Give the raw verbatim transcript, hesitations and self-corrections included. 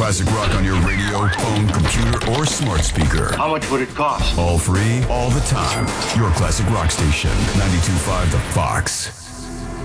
classic rock on your radio, phone, computer, or smart speaker. How much would it cost? All free, all the time. Your classic rock station, ninety-two point five The Fox.